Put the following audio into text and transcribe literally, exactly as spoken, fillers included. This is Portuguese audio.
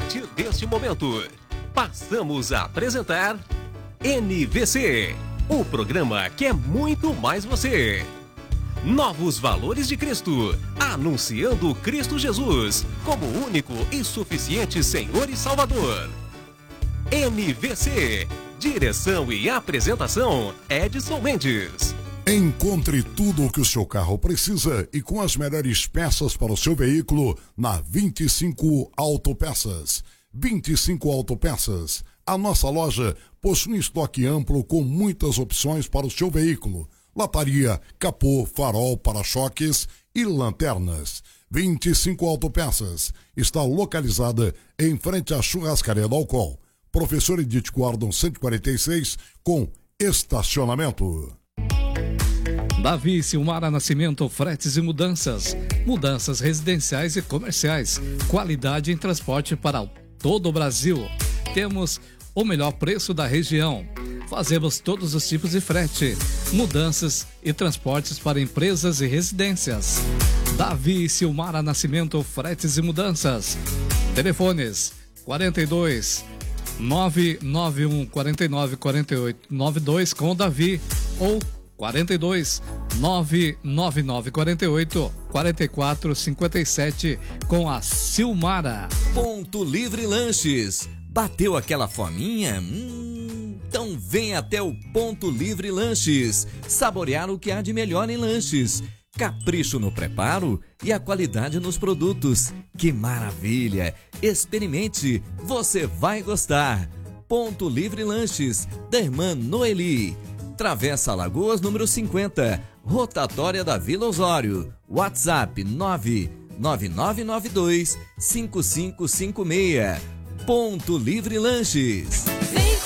partir deste momento, passamos a apresentar N V C, o programa que é muito mais você. Novos valores de Cristo, anunciando Cristo Jesus como único e suficiente Senhor e Salvador. N V C, direção e apresentação, Edson Mendes. Encontre tudo o que o seu carro precisa e com as melhores peças para o seu veículo na vinte e cinco Autopeças. vinte e cinco Autopeças. A nossa loja possui um estoque amplo com muitas opções para o seu veículo. Lataria, capô, farol, para-choques e lanternas. vinte e cinco Autopeças. Está localizada em frente à Churrascaria do Alcol. Professor Edith Gordon cento e quarenta e seis com estacionamento. Davi Silmara Nascimento, fretes e mudanças. Mudanças residenciais e comerciais. Qualidade em transporte para todo o Brasil. Temos o melhor preço da região. Fazemos todos os tipos de frete. Mudanças e transportes para empresas e residências. Davi Silmara Nascimento, fretes e mudanças. Telefones quarenta e dois, nove nove um, quarenta e nove, quarenta e oito, noventa e dois com o Davi ou quarenta e dois, nove nove nove, quarenta e oito, quarenta e quatro, cinquenta e sete com a Silmara. Ponto Livre Lanches. Bateu aquela fominha? Hum, então vem até o Ponto Livre Lanches. Saborear o que há de melhor em lanches. Capricho no preparo e a qualidade nos produtos. Que maravilha! Experimente, você vai gostar. Ponto Livre Lanches, da irmã Noeli. Travessa Alagoas, número cinquenta, rotatória da Vila Osório. WhatsApp nove nove nove nove dois, cinco cinco cinco seis. Ponto Livre Lanches.